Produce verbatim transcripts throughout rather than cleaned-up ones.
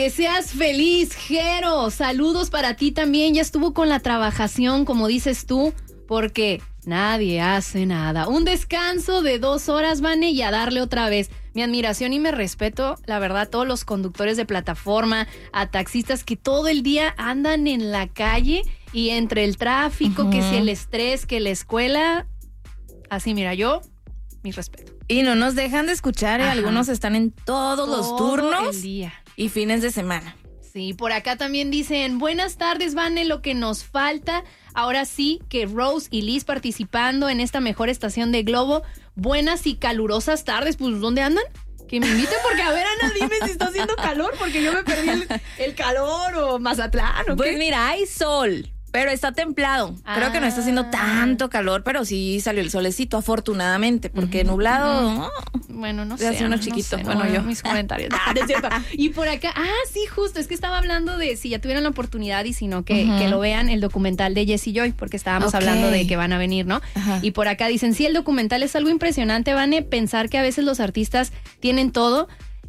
Que seas feliz, Jero. Saludos para ti también. Ya estuvo con la trabajación, como dices tú, porque nadie hace nada. Un descanso de dos horas, Vane, y a darle otra vez. Mi admiración y mi respeto, la verdad, a todos los conductores de plataforma, a taxistas que todo el día andan en la calle y entre el tráfico, uh-huh. que si el estrés, que la escuela. Así, mira, yo, mi respeto. Y no nos dejan de escuchar, ¿eh? Algunos están en todos todo los turnos el día. Y fines de semana. Sí, por acá también dicen, buenas tardes, Vane, lo que nos falta. Ahora sí que Rose y Liz participando en esta mejor estación de Globo. Buenas y calurosas tardes, pues ¿dónde andan? Que me inviten porque, a ver, Ana, dime si está haciendo calor, porque yo me perdí el, el calor o Mazatlán o Pues qué. mira, hay sol. Pero está templado. Ah. Creo que no está haciendo tanto calor, pero sí salió el solecito, afortunadamente, porque uh-huh. nublado. Uh-huh. Oh, bueno, no se sé. hace uno no chiquito. sé, bueno, no, yo. Mis comentarios. Ah, no es cierto. Y por acá, ah, sí, justo. Es que estaba hablando de si ya tuvieran la oportunidad y si no, que, uh-huh. que lo vean el documental de Jessie Joy, porque estábamos okay. hablando de que van a venir, ¿no? Uh-huh. Y por acá dicen, sí, el documental es algo impresionante, Vane, pensar que a veces los artistas tienen todo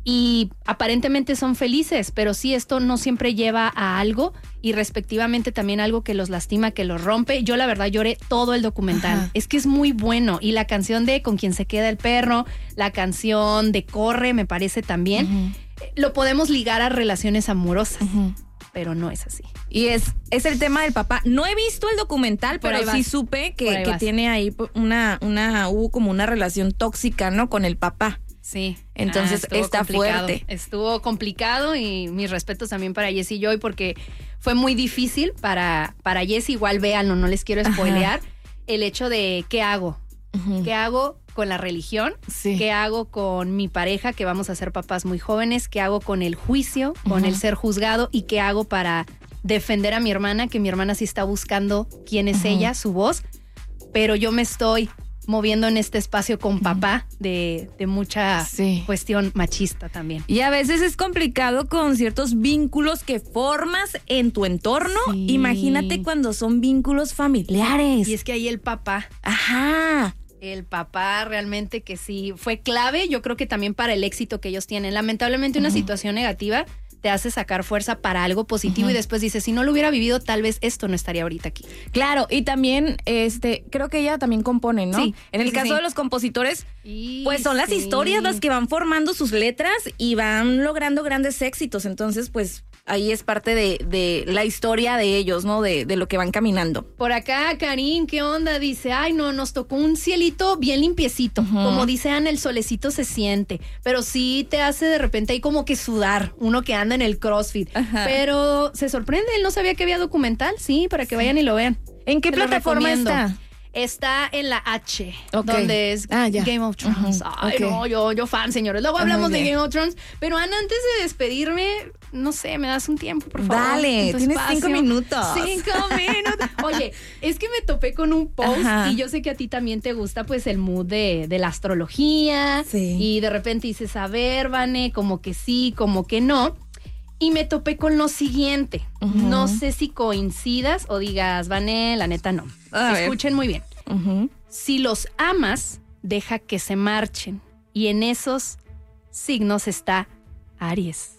y aparentemente son felices, pero sí, esto no siempre lleva a algo y respectivamente también algo que los lastima, que los rompe. Yo la verdad lloré todo el documental. Ajá. Es que es muy bueno. Y la canción de Con quien se queda el perro, la canción de Corre, me parece también, uh-huh. lo podemos ligar a relaciones amorosas. Uh-huh. Pero no es así. Y es, es el tema del papá. No he visto el documental, por pero sí supe que, que tiene ahí una, una, hubo como una relación tóxica, ¿no? Con el papá. Sí. Entonces ah, está complicado. fuerte. Estuvo complicado y mis respetos también para Jessie Joy porque fue muy difícil para, para Jessie, igual véanlo, no les quiero spoilear, ajá. el hecho de ¿qué hago? Uh-huh. ¿Qué hago con la religión? Sí. ¿Qué hago con mi pareja, que vamos a ser papás muy jóvenes? ¿Qué hago con el juicio, con uh-huh. el ser juzgado? ¿Y qué hago para defender a mi hermana? Que mi hermana sí está buscando quién es uh-huh. ella, su voz, pero yo me estoy moviendo en este espacio con papá de, de mucha sí. cuestión machista también. Y a veces es complicado con ciertos vínculos que formas en tu entorno. Sí. Imagínate cuando son vínculos familiares. Y es que ahí el papá. Ajá. El papá realmente que sí fue clave, yo creo que también para el éxito que ellos tienen. Lamentablemente una uh-huh. situación negativa te hace sacar fuerza para algo positivo uh-huh. y después dices, si no lo hubiera vivido, tal vez esto no estaría ahorita aquí. Claro, y también, este, creo que ella también compone, ¿no? Sí. En el sí, caso sí. de los compositores, y pues son las sí. historias las que van formando sus letras y van logrando grandes éxitos. Entonces, pues, ahí es parte de, de la historia de ellos, ¿no? De, de lo que van caminando. Por acá, Karim, ¿qué onda? Dice, ay, no, nos tocó un cielito bien limpiecito. Uh-huh. Como dice Ana, el solecito se siente, pero sí te hace de repente ahí como que sudar, uno que anda en el CrossFit. Ajá. Pero se sorprende, él no sabía que había documental, sí, para que sí. vayan y lo vean. ¿En qué te plataforma está? Está en la H, okay. donde es ah, Game of Thrones. Uh-huh. Ay, okay. no, yo, yo fan, señores. Luego hablamos uh, de Game of Thrones. Pero Ana, antes de despedirme, no sé, me das un tiempo, por favor. Dale, tienes espacio. cinco minutos. Cinco minutos. Oye, es que me topé con un post Ajá. y yo sé que a ti también te gusta pues el mood de, de la astrología. Sí. Y de repente dices, a ver, Vane, como que sí, como que no. Y me topé con lo siguiente. Uh-huh. No sé si coincidas o digas, Vane, la neta no. A Escuchen ver. muy bien. Uh-huh. Si los amas, deja que se marchen. Y en esos signos está Aries,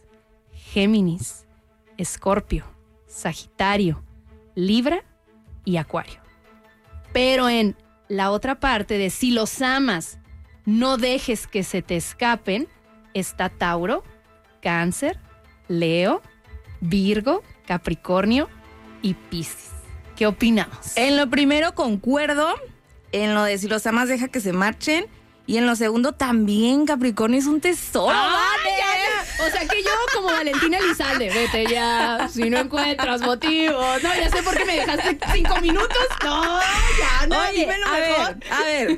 Géminis, Escorpio, Sagitario, Libra y Acuario. Pero en la otra parte de si los amas, no dejes que se te escapen, está Tauro, Cáncer, Leo, Virgo, Capricornio y Piscis. ¿Qué opinamos? En lo primero concuerdo, en lo de si los amas deja que se marchen, y en lo segundo también Capricornio es un tesoro. ¡Ah, ya! O sea que yo como Valentina Elizalde, vete ya, si no encuentras motivos. No, ya sé por qué me dejaste cinco minutos. No, ya, no, Oye, dímelo a mejor. ver, a ver.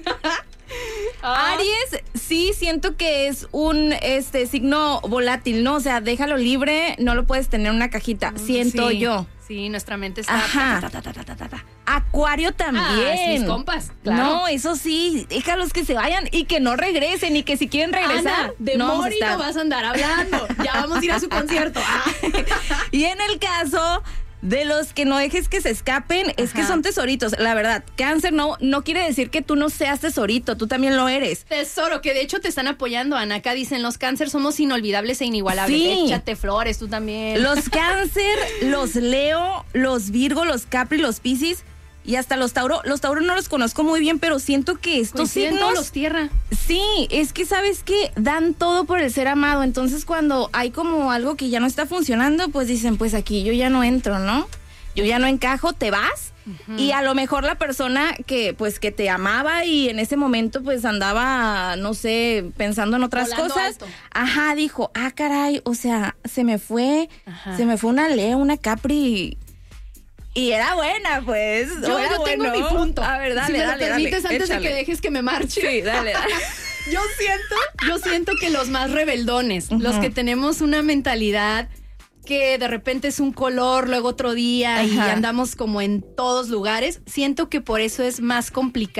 Ah. Aries sí siento que es un este signo volátil, ¿no? O sea, déjalo libre, no lo puedes tener en una cajita, siento sí, yo. Sí, nuestra mente está... Ajá. Ta, ta, ta, ta, ta, ta, ta. Acuario también. Ah, mis compas, claro. No, eso sí, déjalos que se vayan y que no regresen y que si quieren regresar... Ana, de no Mori no vas a andar hablando. Ya vamos a ir a su concierto. Ah. Y en el caso de los que no dejes que se escapen, es Ajá. que son tesoritos. La verdad, Cáncer no, no quiere decir que tú no seas tesorito, tú también lo eres. Tesoro, que de hecho te están apoyando, Ana. Acá dicen, los Cáncer somos inolvidables e inigualables. Sí. Échate flores, tú también. Los Cáncer, los Leo, los Virgo, los Capri, los Piscis y hasta los Tauro. Los Tauro no los conozco muy bien, pero siento que estos signos... todos los tierra. Sí, es que sabes que dan todo por el ser amado. Entonces cuando hay como algo que ya no está funcionando, pues dicen, pues aquí yo ya no entro, ¿no? Yo ya no encajo, te vas. Uh-huh. Y a lo mejor la persona que pues que te amaba y en ese momento pues andaba, no sé, pensando en otras Volando cosas. Alto. Ajá, dijo, ah, caray, o sea, se me fue, Ajá. se me fue una Leo, una Capri... Y era buena, pues. Yo, yo tengo bueno. mi punto. A ver, dale, si me dale, lo permites dale, antes échale. de que dejes que me marche. Sí, dale, dale. yo siento, yo siento que los más rebeldones, uh-huh. los que tenemos una mentalidad que de repente es un color, luego otro día Ajá. y andamos como en todos lugares, siento que por eso es más complicado.